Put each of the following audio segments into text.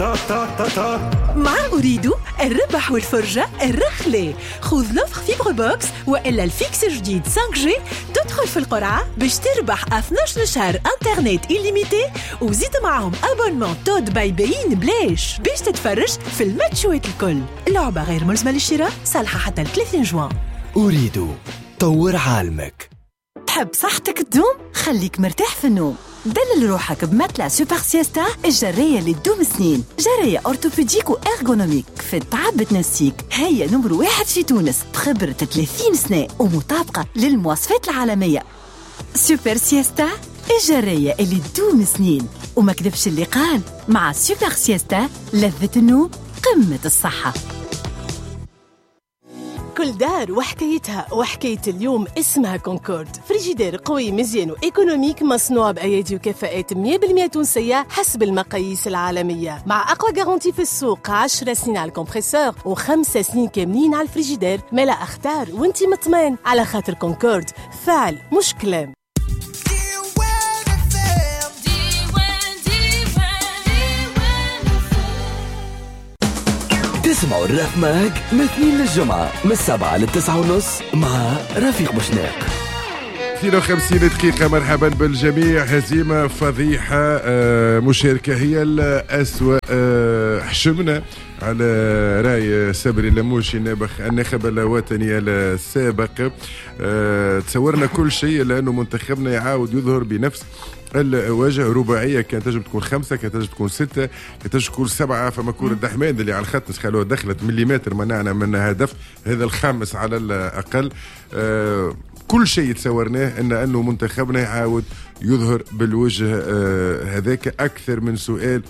مع أريد الربح والفرجة الرخلة. خذ لوفر فيبر بوكس وإلا الفيكس جديد 5G تدخل في القرعة باش تربح 12 شهر انترنت إليميتي وزيد معهم أبونمون تود باي بين بلاش باش تتفرج في الماتشوات الكل. اللعبة غير ملزمة للشراء، صالحة حتى 30 جوان. أريد طور عالمك. تحب صحتك تدوم؟ خليك مرتاح في النوم. دلل روحك بمتلة سوبر سيستا الجرية اللي تدوم سنين. جرية أورتوبيديك وإرغونوميك في التعب بتنسيك. هي نمر 1 في تونس بخبرة 30 سنة ومطابقة للمواصفات العالمية. سوبر سيستا الجرية اللي تدوم سنين. وما كذبش اللي قال، مع سوبر سيستا لذة النوم قمة الصحة. كل دار وحكايتها، وحكاية اليوم اسمها كونكورد. فريجيدير قوي مزيان وإيكونوميك مصنوع بأيادي وكفاءات 100% تونسية حسب المقاييس العالمية، مع أقوى جارانتي في السوق. 10 سنين على الكمبريسور و5 سنين كاملين على الفريجيدير. ما لا أختار وانتي مطمئن، على خاطر كونكورد فعل مش كلام. تسمعوا الراب ماج من 2 للجمعة من 7 ل9:30 مع رفيق بوشناق. 52 دقيقة. مرحبا بالجميع. هزيمة فضيحة. مشاركة هي الأسوأ. حشمنا على راي صبري لموشي الناخب الوطني السابق. تصورنا كل شيء لأنه منتخبنا يعاود يظهر بنفس الوجه. رباعية كانت تجب تكون 5، كانت تجب تكون 6، كانت تجب تكون 7. فما كورة دحماد اللي على الخط خلوها دخلت مليمتر منعنا من هدف، هذا الخامس على الأقل. كل شيء تصورناه أنه منتخبنا يعاود يظهر بالوجه هذاك. أكثر من سؤال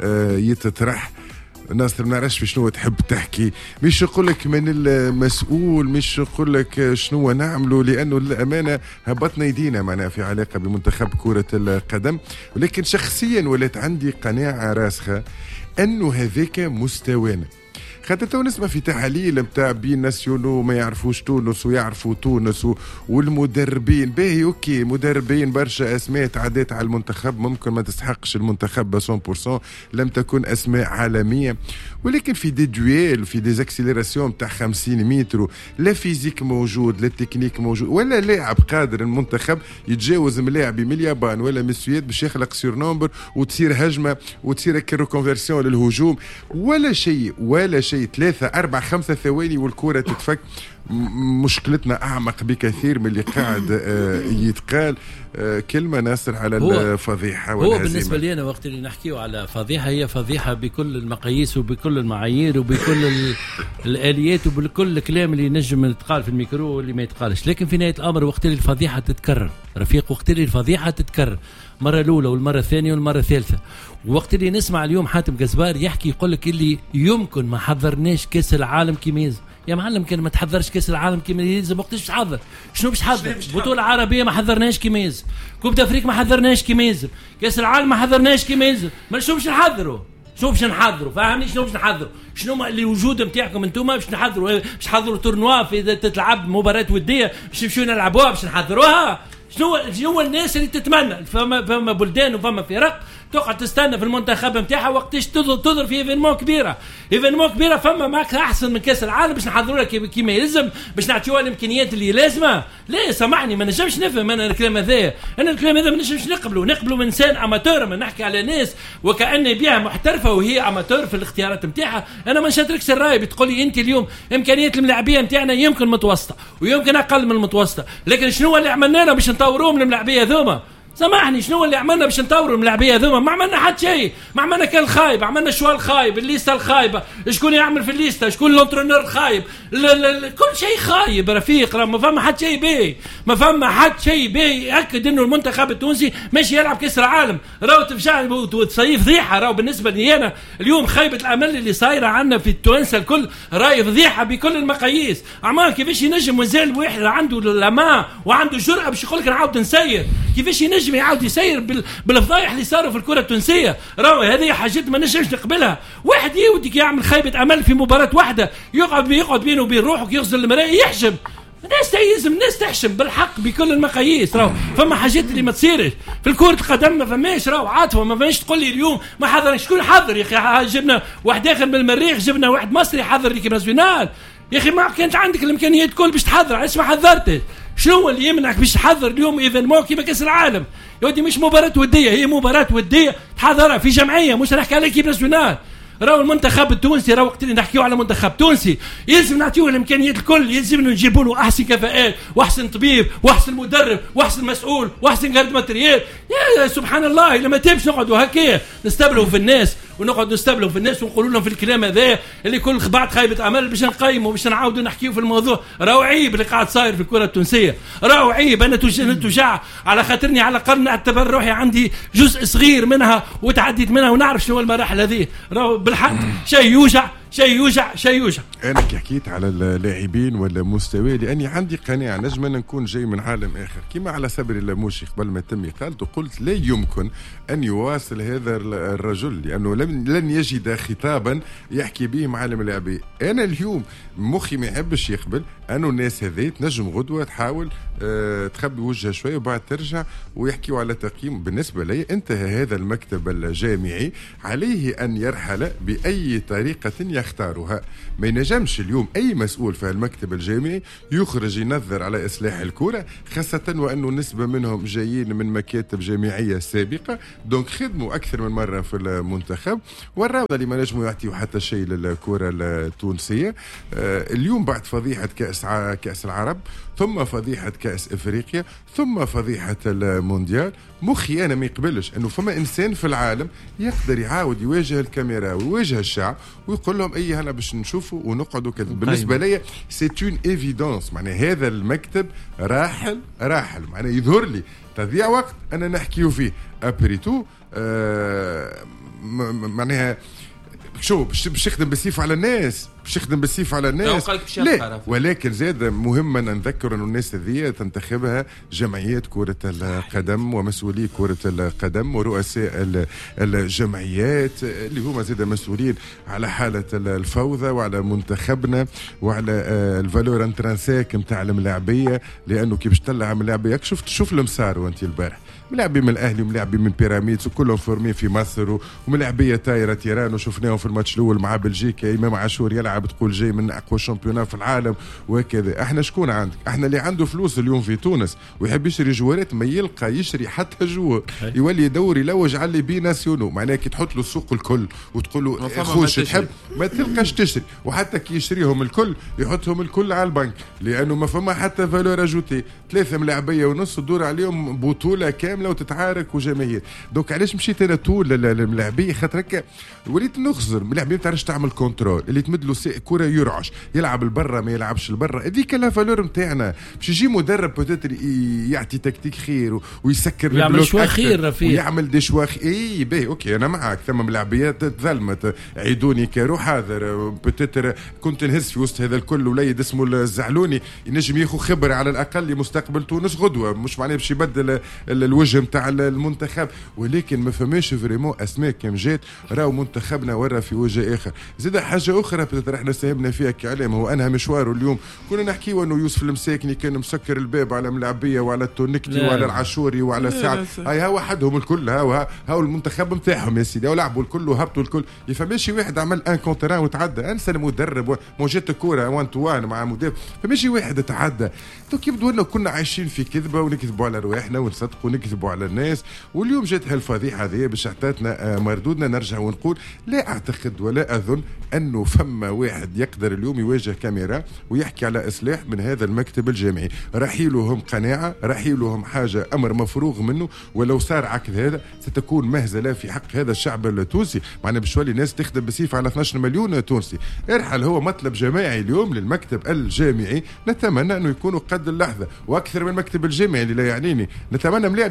يتطرح. ناصر ما نعرفش في شنو تحب تحكي، مش يقول لك من المسؤول، مش يقول لك شنو نعمله، لانه للامانه هبطنا يدينا معنا في علاقه بمنتخب كره القدم. ولكن شخصيا ولات عندي قناعه راسخه انه هذاك مستوانا. خاطر تو نسمع في تحاليل نتاع بين ناسيونو ما يعرفوش تونس ويعرفوا تونس والمدربين. باهي اوكي، مدربين برشا اسماء تعدات على المنتخب، ممكن ما تستحقش المنتخب 100%، لم تكن اسماء عالميه، ولكن في دي دويل، في دي اكسيليراسيون تاع 50 متر، لا فيزيك موجود، لا تكنيك موجود، ولا لاعب قادر المنتخب يتجاوز ملاعب من اليابان ولا من السويد باش يخلق سير نومبر وتصير هجمه وتصير كيروكونفيرسيون للهجوم. ولا شيء 3 4 5 ثواني والكرة تتفك. مشكلتنا أعمق بكثير من اللي قاعد يتقال. كلمة ناصر على الفضيحة هو بالنسبة لي أنا وقت اللي نحكيه على فضيحة، هي فضيحة بكل المقاييس وبكل المعايير وبكل الآليات وبكل الكلام اللي نجم يتقال في الميكرو واللي ما يتقالش. لكن في نهاية الأمر وقت اللي الفضيحة تتكرر رفيق، وقت اللي الفضيحة تتكرر مرة الأولى والمرة الثانية والمرة الثالثة، وقت اللي نسمع اليوم حاتم قزبار يحكي يقول لك اللي يمكن ما حضرناش كأس العالم كيما يلزم. يا معلم كان ما تحضرش كأس العالم كيما يلزم وقتاش تحضر؟ شنو باش تحضر؟ بطولة عربية ما حضرناش كيما يلزم، كوب افريقيا ما حضرناش كيما يلزم، كأس العالم ما حضرناش كيما يلزم. ما شنو باش نحضروا؟ شنو باش نحضروا؟ فاهمني شنو باش نحضروا؟ شنو اللي وجود نتاعكم انتم باش نحضروا؟ باش نحضروا تورنوا في تلعب مباراة ودية باش نمشيو نلعبوها باش نحضروها؟ شنو الناس اللي تتمنى؟ فما بلدان وفما فرق تقعد تستنى في المنتخب نتاعها وقتاش تظهر في ايفينمون كبيره فما ماك احسن من كاس العالم باش نحضروا لها كيما يلزم، باش نعطيوها الامكانيات اللي لازمه. لا سامحني ما نجمش نفهم انا الكلام هذا. انا الكلام هذا ما نجمش نقبله من انسان اماتور. ما نحكي على ناس وكأن بيها محترفه وهي اماتور في الاختيارات نتاعها. انا ما نشاركش الراي. بتقولي انت اليوم امكانيات الملاعبيه نتاعنا يمكن متوسطه ويمكن اقل من المتوسطه، لكن شنو اللي عملنا باش نطوروهم الملاعبيه ذوما؟ سامحني شنو اللي عملنا باش نطوروا الملاعبيه ذوما؟ ما عملنا حتى شيء. ما عملنا كان خايب، عملنا شوال خايب، الليسته الخايبه، شكون يعمل في الليسته، شكون الانترونور خايب، كل شيء خايب رفيق. ما فما حتى شيء باهي، ما فما حتى شيء باهي ياكد انه المنتخب التونسي ماشي يلعب كاس العالم. راهو تفجع وتصيف فضيحه. راهو بالنسبه لي انا اليوم خيبه الامل اللي صايره عندنا في التوانسه الكل راهي فضيحه بكل المقاييس. عمال كيفاش ينجم وزال واحد عنده لما وعنده جرأه باش يقول لك نعاود نسير؟ كيفاش ينجم يعاود يسير بالفضايح اللي صاروا في الكره التونسيه؟ راهو هذه حاجات ما نجمش نقبلها. واحد يوديك يعمل خيبه امل في مباراه واحده، يقعد بينه وبين روحه يغسل المرايه يحجم. الناس تحشم بالحق بكل المقاييس. راهو فما حاجات اللي ما تصيرش في الكرة القدم، ما فماش راهو عاطفة، ما فماش تقول لي اليوم ما حضر. شكون حضر يا اخي؟ جبنا واحد اخر من المريخ، جبنا واحد مصري حضر ليكيب ناسيونال يا اخي. ما كانت عندك الامكانيات كل باش تحضر، علاش ما حضرتش؟ شنو اللي يمنعك باش تحضر اليوم ايفينمون كيما كاس العالم؟ يا ودي مش مباراة ودية، هي مباراة ودية تحضرها في جمعية، مش نحكي على ليكيب ناسيونال. راهو المنتخب التونسي، راهو وقت اللي نحكيو على منتخب تونسي يلزم نعطيوه الامكانيات الكل، يلزم نجيبوا له احسن كفاءات واحسن طبيب واحسن مدرب واحسن مسؤول واحسن جارد ماتريال. يا سبحان الله، لما تمش نقعدوا هكايا نستبلوا في الناس ونقولوا لهم في الكلام هذا اللي كل بعد خايبه امل باش نقيموا باش نعاودوا نحكيو في الموضوع. راهو عيب اللي قاعد صاير في الكره التونسيه، راهو عيب. انا تشجع على خاطرني على الاقل نعتبر روحي عندي جزء صغير منها وتعديت منها ونعرف شنو المراحل هذه. راهو بالحق شيء يوجع. انا كي حكيت على اللاعبين ولا مستوى، لاني عندي قناعه نجم نكون جاي من عالم اخر كما على صبري اللاموشي قبل ما تم اقالته. قلت لا يمكن ان يواصل هذا الرجل لانه لن يجد خطابا يحكي به مع اللاعبين. انا اليوم مخي ما يحبش يقبل انه الناس هذه تنجم غدوه تحاول تخبي وجهها شويه وبعد ترجع ويحكيوا على تقييم. بالنسبه لي انتهى هذا المكتب الجامعي، عليه ان يرحل باي طريقه يختارها. ما ينجمش اليوم اي مسؤول في المكتب الجامعي يخرج ينظر على اصلاح الكره، خاصه وانه نسبه منهم جايين من مكاتب جامعيه سابقه، دونك خدموا اكثر من مره في المنتخب والراوده اللي ما نجموا يعطيوا حتى شيء للكره التونسيه. اليوم بعد فضيحه كاس العرب، ثم فضيحه كاس افريقيا، ثم فضيحه المونديال، مخي انا ما يقبلش انه فما انسان في العالم يقدر يعاود يواجه الكاميرا ويواجه الشعب ويقول لهم اي هلا باش نشوفوا ونقعدوا كذا. بالنسبه لي سيت اون ايفيدونس، معناها هذا المكتب راحل معناها يظهر لي تضيع وقت انا نحكيو فيه ابريتو. معناها شو باش يخدم بالسيف على الناس، لا. ولكن زاد مهم أن نذكر أن الناس هذه تنتخبها جمعيات كرة القدم ومسؤولي كرة القدم ورؤساء الجمعيات اللي هم زاد مسؤولين على حالة الفوضى وعلى منتخبنا وعلى الفالور انترانسيك متاع الملاعبية. لأنه كي باش تطلع ملاعبية شوف المسار وانت البارح ملاعبي من الاهلي وملاعبي من بيراميدز وكلهم فورمين في مصر وملاعبيه طايره تيران وشفناهم في الماتش الاول مع بلجيكا. امام عاشور يلعب تقول جاي من اقوى شامبيونات في العالم وكذا. احنا شكون عندك؟ احنا اللي عنده فلوس اليوم في تونس ويحب يشري جوارات ما يلقى يشري حتى جوار، يولي يدور يلوج على اللي بي ناسيونو. معناها كي تحط له السوق الكل وتقول له خوش تحب ما تلقاش تشري، وحتى كي يشريهم الكل يحطهم الكل على البنك لانه ما فما حتى فالور اجوتي. 3 ملاعبيه ونص تدور عليهم بطوله كامله وتتعارك وجماهير. دوك علاش مشيت انا طول للملاعبيه؟ خاطر وليت نخزر ملاعبيه ما تعرفش تعمل كنترول، اللي تمد له كره يرعش يلعب البرا ما يلعبش البرا. هذيك لا فالور نتاعنا. باش يجي مدرب بوتيتر يعطي تكتيك خير ويسكر يعمل شوي خير ويعمل دي شوي اي باهي اوكي انا معك. ثم ملاعبيات تظلمت عيدوني كارو حاضر بوتيتر كنت نهز في وسط هذا الكل وليد اسمه الزعلوني ينجم ياخذ خبره على الاقل لمستقبل تونس غدوه، مش معناه باش يبدل الوجه نتاع المنتخب. ولكن ما فماش فريمون اسماء كم جات راهو منتخبنا ورا في وجه اخر. زاد حاجه اخرى احنا ساهمنا فيها كاعلام، هو انها مشواره اليوم كنا نحكيو انه يوسف المساكني كان مسكر الباب على ملاعبيه وعلى التونكتي وعلى العاشوري وعلى سعد. هاي ها وحدهم الكل هاو المنتخب نتاعهم يا سيدي ولعبوا الكل وهبطوا الكل. فماشي واحد عمل ان كونتران وتعدى، انسى المدرب موجات الكوره 1 تو 1 مع مدرب، فماشي واحد تعدى. دوك يبدو انه كنا عايشين في كذبه ونكذبوا على رواحنا ونصدقوا ونكذبوا على الناس. واليوم جات هالفضيحه هذه باش عطاتنا مردودنا. نرجع ونقول لا اعتقد ولا اظن انه فما واحد يقدر اليوم يواجه كاميرا ويحكي على اصلاح من هذا المكتب الجامعي. رحيلهم قناعه، رحيلهم حاجه امر مفروغ منه، ولو صار عكس هذا ستكون مهزله في حق هذا الشعب التونسي. معنا بشوالي ناس تخدم بسيف على 12 مليون تونسي. ارحل هو مطلب جماعي اليوم للمكتب الجامعي. نتمنى انه يكونوا قد اللحظه واكثر من المكتب الجامعي اللي لا يعنيني. نتمنى ملاعبي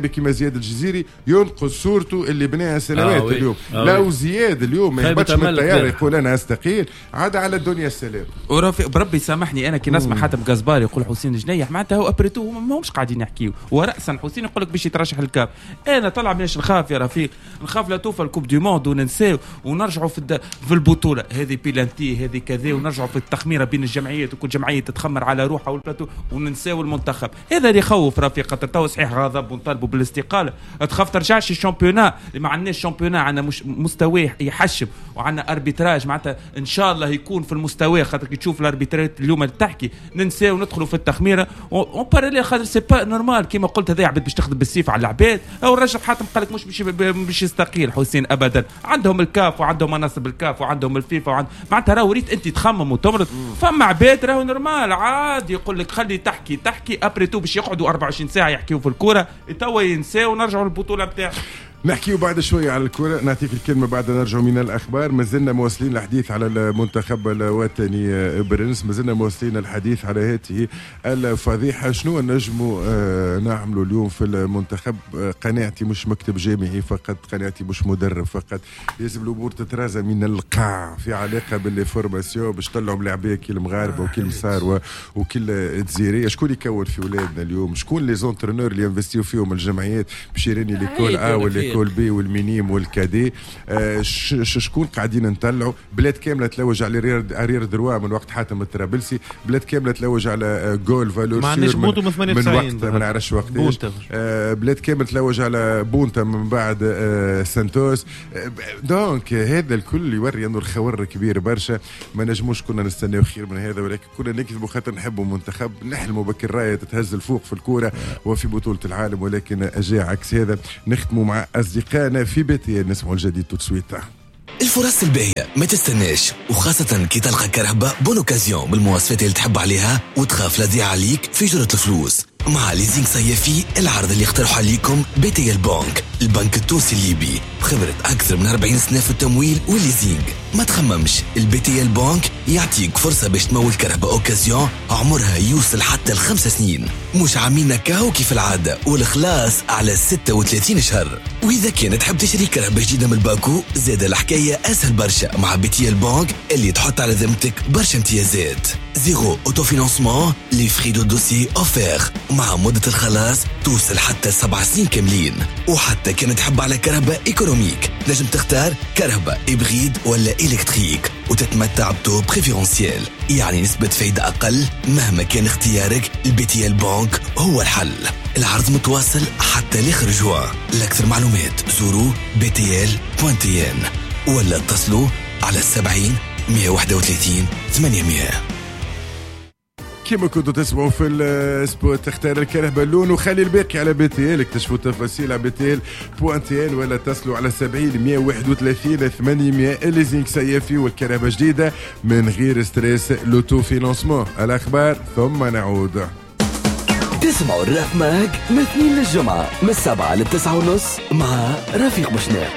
كيما زياد الجزيري ينقص صورته اللي بناها سنوات اليوم. لو زياد اليوم ما يهبطش من الطياره يقول انا استقيل عاد على الدنيا السلام. بربي سامحني انا كي نسمع حاتم قزبار يقول حسين جنيح معناتها هو ابريتو ما همش قاعدين يحكيوا وراسا حسين يقول لك باش يترشح الكاف. انا طلع مناش نخاف يا رفيق نخاف لا توفى الكوب دي موند وننساو ونرجعوا في البطوله هذه بيلانتي هذه كذا ونرجعوا في التخميره بين الجمعيات وكل جمعيه تتخمر على روحها والبلاتو وننساو المنتخب. هذا اللي يخوف رفيق خاطر تو صحيح غضب ونطالبوا بالاستقاله تخاف ترجعش الشامبيونا اللي ما عندناش شامبيونا عندنا مش مستوى يحشم وعندنا اربيتراج معناتها ان شاء الله يكون في المستوى خاطر كي تشوف الاربيترات اليوم اللي تحكي ننساو وندخلوا في التخميره اون باراليل خاطر سي با نورمال كيما قلت هذا عبد باش تخدم بالسيف على العباد او الرجل حاتم قال لك مش باش يستقيل حسين ابدا. عندهم الكاف وعندهم مناصب الكاف وعندهم الفيفا معناتها راه وريت انت تخمم وتمرض فما عباد راهو نورمال عادي يقول لك خلي تحكي ابري تو باش يقعدوا 24 ساعه يحكيوا في الكوره توا ينساو ونرجعوا للبطوله نتاعهم. نحكيو بعد شوية على الكرة. نعطيك الكلمة بعد نرجع من الأخبار. مازلنا مواصلين الحديث على المنتخب الوطني برنس. مازلنا مواصلين الحديث على هذه الفضيحة. شنو نجموا نعملوا اليوم في المنتخب؟ قناعتي مش مكتب جامعي فقط، قناعتي مش مدرب فقط. لازم الأمور تترازى من القاع في علاقة بالفورماسيون باش طلعوا ملاعبية كي المغاربة وكي المساروة وكي الجزيرية. شكون يكون في ولادنا اليوم؟ شكون لي زونترينور اللي انفستيو فيهم الجمعيات باش يريني ليكول ولا كول بي والمينيم والكادي؟ شكون قاعدين نطلعوا؟ بلاد كامله تلوج على رير دروا من وقت حاتم الطرابلسي، بلاد كامله تلوج على جول فالور من وقت ما نعرفش وقتاش، بلاد كامله تلوج على بونتا من بعد سانتوس. دونك هذا الكل يوري انه الخور كبير برشا. ما نجموش كنا نستناو خير من هذا، ولكن كنا نكذبوا خاطر نحبوا منتخب، نحلموا بكر رايه تتهز الفوق في الكوره وفي بطوله العالم، ولكن جاء عكس هذا. نختموا مع أصدقائنا في بيتي نسمعوا الجديد توتسويت. الفرص الباهية ما تستناش، وخاصة كي تلقى كرهبة بون اوكازيون بالمواصفات اللي تحب عليها وتخاف لا تضيع عليك في جرة الفلوس. مع ليزينغ صيفي العرض اللي اقترحه عليكم BTL بانك، البنك التونسي الليبي بخبرة أكثر من 40 سنة في التمويل والليزينغ. ما تخممش، BTL بانك يعطيك فرصة باش تمول كرهبة اوكازيون عمرها يوصل حتى 5 سنين، مش عاملين كاو كيف العادة، والخلاص على 36 شهر. وإذا كانت تحب تشتري كرهبة جديدة من الباكو، زاد الحكاية أسهل برشا مع BTL بانك اللي تحط على ذمتك برشا امتيازات. 0 autofinancement، لي فري دو دوسي اوفير، مع مدة الخلاص توصل حتى 7 سنين كاملين. وحتى كان تحب على كهرباء ايكونوميك نجم تختار كهرباء إبريد ولا إلكتريك وتتمتع بتو بريفيرونسيال، يعني نسبة فايدة أقل. مهما كان اختيارك، BTL بانك هو الحل. العرض متواصل حتى لاخر جوان. لأكثر معلومات زوروا btl.tn ولا اتصلوا على 70 131 800. كما كنتوا تسمعوا في السبوت، تختار الكرهبة اللون وخلي الباقي على BTL. اكتشفوا التفاصيل على BTL.tn ولا اتصلوا على 70 131 800. الليزينغ صيفي والكرهبة جديدة من غير ستريس، لوتو فينانسمون. الأخبار ثم نعود. تسمعوا الراف ماج من 2 للجمعة من 7 ل 9:30 مع رفيق بوشناق.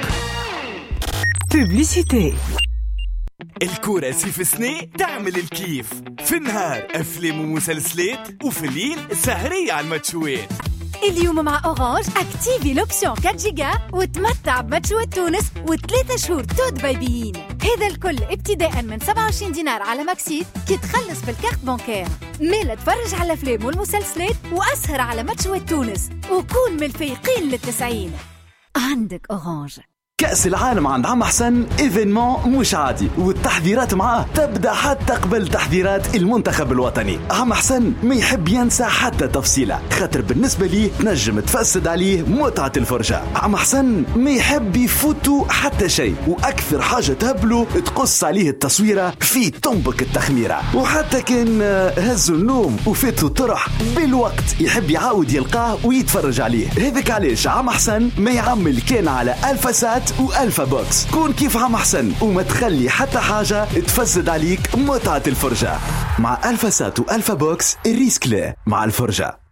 بوبليسيتي. الكورة سيف سني تعمل الكيف، في النهار أفلام ومسلسلات، وفي الليل سهرية على الماتشوات. اليوم مع أورانج اكتيفي لوبسيون 4 جيجا وتمتع بماتشوات تونس و3 شهور تود بايبيين. هذا الكل ابتداء من 27 دينار على ماكسيت كي تخلص بالكارت بانكير. ميلا تفرج على الأفلام والمسلسلات وأسهر على ماتشوات تونس وكون من الفايقين لل90. عندك أورانج. كأس العالم عند عم حسن إيفينمون مش عادي، والتحذيرات معاه تبدأ حتى قبل تحذيرات المنتخب الوطني. عم حسن ما يحب ينسى حتى تفصيلة، خاطر بالنسبة لي تنجم تفسد عليه متعة الفرجة. عم حسن ما يحب يفوتوا حتى شيء، وأكثر حاجة تهبله تقص عليه التصويرة في تنبك التخميرة. وحتى كان هزوا النوم وفاتوا الطرح بالوقت يحب يعاود يلقاه ويتفرج عليه. هذاك علاش عم حسن ما يعمل كان على الفاسات وألفا بوكس. كون كيف عم حسن وما تخلي حتى حاجة تفسد عليك متعة الفرجة. مع الفاسات وألفا بوكس الريسك لا مع الفرجة.